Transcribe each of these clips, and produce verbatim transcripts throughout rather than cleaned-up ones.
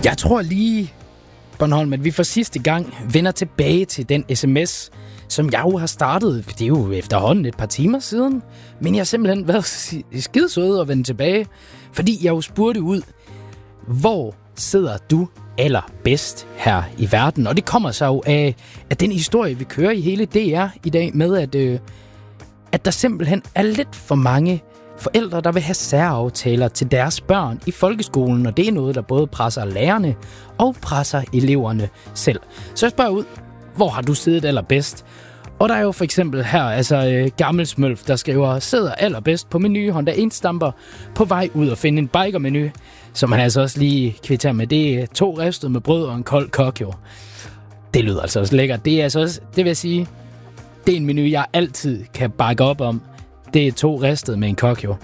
Jeg tror lige, Bornholm, at vi for sidste gang vender tilbage til den sms, som jeg jo har startet. Det er jo efterhånden et par timer siden. Men jeg har simpelthen været skidesød at vende tilbage, fordi jeg jo spurgte ud, hvor sidder du allerbedst her i verden? Og det kommer så jo af, af den historie, vi kører i hele D R i dag, med at, øh, at der simpelthen er lidt for mange forældre, der vil have særaftaler til deres børn i folkeskolen, og det er noget, der både presser lærerne og presser eleverne selv. Så jeg spørger ud, hvor har du siddet allerbedst? Og der er jo for eksempel her, altså øh, Gammelsmølf, der skriver, sidder allerbedst på menu Honda Endstamper på vej ud og finde en biker-menu, som han altså også lige kvitterer med. Det er to ristet med brød og en kold kok, jo. Det lyder altså også lækkert. Det er altså også, det vil jeg sige, det er en menu, jeg altid kan bakke op om. Det er to ristet med en kok, jo.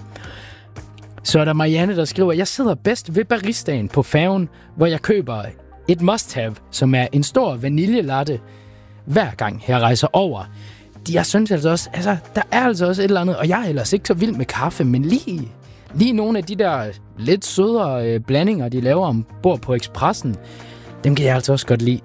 Så er der Marianne, der skriver, jeg sidder bedst ved baristaen på færgen, hvor jeg køber et must-have, som er en stor vaniljelatte, hver gang jeg rejser over. Jeg synes altså også, altså, der er altså også et eller andet, og jeg er ellers ikke så vild med kaffe, men lige, lige nogle af de der lidt sødere øh, blandinger, de laver ombord på Expressen, dem kan jeg altså også godt lide.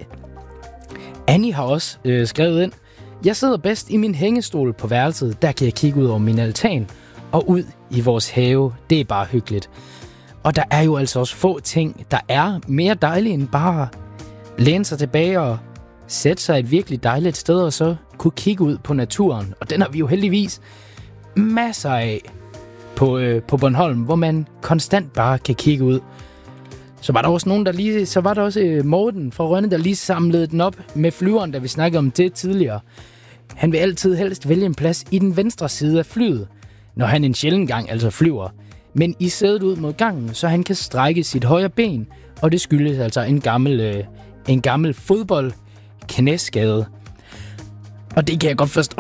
Annie har også øh, skrevet ind, jeg sidder bedst i min hængestol på værelset, der kan jeg kigge ud over min altan og ud i vores have. Det er bare hyggeligt. Og der er jo altså også få ting, der er mere dejlige end bare læne sig tilbage og sætte sig et virkelig dejligt sted og så kunne kigge ud på naturen. Og den har vi jo heldigvis masser af på, øh, på Bornholm, hvor man konstant bare kan kigge ud. Så var der også nogen, der lige, så var der også Morten fra Rønne, der lige samlede den op med flyveren, da vi snakkede om det tidligere. Han vil altid helst vælge en plads i den venstre side af flyet, når han en sjælden gang altså flyver. Men i sædet ud mod gangen, så han kan strække sit højre ben, og det skyldes altså en gammel, øh, en gammel fodboldknæskade. Og det kan jeg godt forstå.